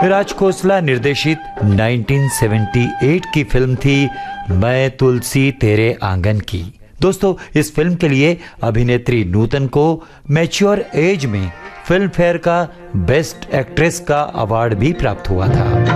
राज खोसला निर्देशित 1978 की फिल्म थी मैं तुलसी तेरे आंगन की। दोस्तों, इस फिल्म के लिए अभिनेत्री नूतन को मैच्योर एज में फिल्म फेयर का बेस्ट एक्ट्रेस का अवार्ड भी प्राप्त हुआ था।